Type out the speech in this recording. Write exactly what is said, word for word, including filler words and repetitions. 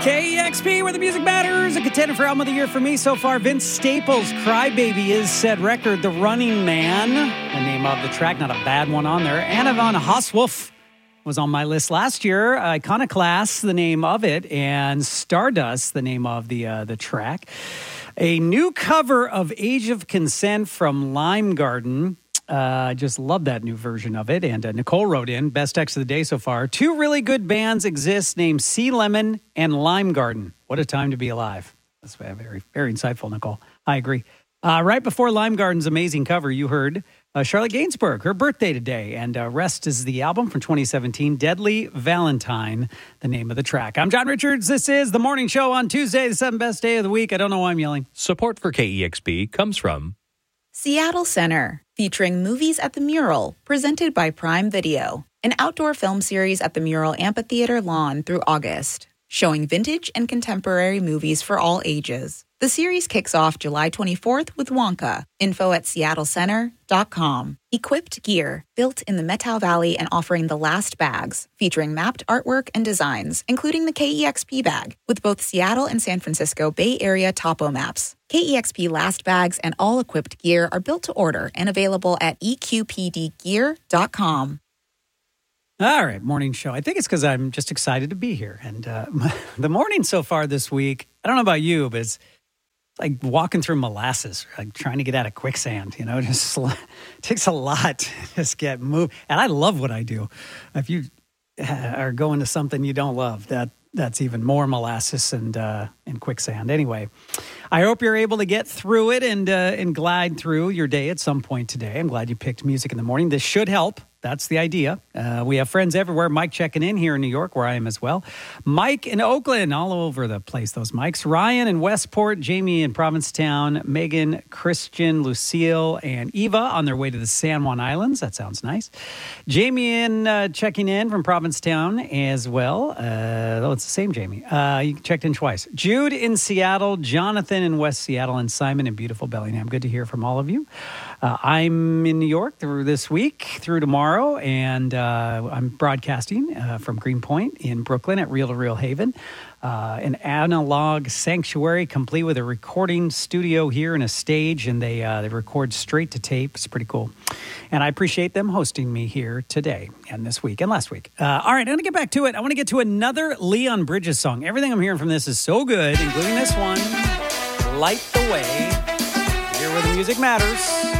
K E X P, where the music matters. A contender for Album of the Year for me so far. Vince Staples' Crybaby is said record. The Running Man, the name of the track. Not a bad one on there. Anna von Hauswolf was on my list last year. Iconoclast, the name of it. And Stardust, the name of the uh, the track. A new cover of Age of Consent from Lime Garden. I uh, just love that new version of it. And uh, Nicole wrote in, best text of the day so far. Two really good bands exist named Sea Lemon and Lime Garden. What a time to be alive. That's very, very insightful, Nicole. I agree. Uh, right before Lime Garden's amazing cover, you heard uh, Charlotte Gainsbourg, her birthday today. And uh, Rest is the album from twenty seventeen. Deadly Valentine, the name of the track. I'm John Richards. This is The Morning Show on Tuesday, the seventh best day of the week. I don't know why I'm yelling. Support for K E X P comes from Seattle Center, featuring Movies at the Mural, presented by Prime Video, an outdoor film series at the Mural Amphitheater lawn through August, showing vintage and contemporary movies for all ages. The series kicks off July twenty-fourth with Wonka. Info at seattle center dot com. Equipped gear, built in the Methow Valley and offering the last bags, featuring mapped artwork and designs, including the K E X P bag, with both Seattle and San Francisco Bay Area topo maps. K E X P last bags and all equipped gear are built to order and available at e q p d gear dot com. All right, morning show. I think it's because I'm just excited to be here. And uh, the morning so far this week, I don't know about you, but it's like walking through molasses, like trying to get out of quicksand, you know, just it takes a lot to just get moved. And I love what I do. If you are going to something you don't love, that that's even more molasses and uh, and quicksand. Anyway, I hope you're able to get through it and uh, and glide through your day at some point today. I'm glad you picked music in the morning. This should help. That's the idea. Uh, we have friends everywhere. Mike checking in here in New York, where I am as well. Mike in Oakland, all over the place, those Mikes. Ryan in Westport, Jamie in Provincetown, Megan, Christian, Lucille, and Eva on their way to the San Juan Islands. That sounds nice. Jamie in uh, checking in from Provincetown as well. Uh, oh, it's the same Jamie. Uh, you checked in twice. Jude in Seattle, Jonathan in West Seattle, and Simon in beautiful Bellingham. Good to hear from all of you. Uh, I'm in New York through this week, through tomorrow, and uh, I'm broadcasting uh, from Greenpoint in Brooklyn at Reel to Reel Haven, uh, an analog sanctuary complete with a recording studio here and a stage, and they uh, they record straight to tape. It's pretty cool, and I appreciate them hosting me here today and this week and last week. Uh, all right, I'm going to get back to it. I want to get to another Leon Bridges song. Everything I'm hearing from this is so good, including this one, Light the Way. Here where the music matters.